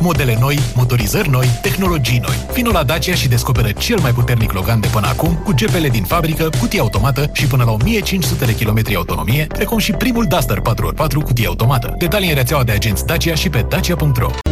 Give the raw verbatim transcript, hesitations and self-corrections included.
Modele noi, motorizări noi, tehnologii noi. Vino la Dacia și descoperă cel mai puternic Logan de până acum, cu G P L din fabrică, cutie automată și până la o mie cinci sute de kilometri autonomie, precum și primul Duster patru ori patru cutie automată. Detalii în rețeaua de agenți Dacia și pe dacia punct ro.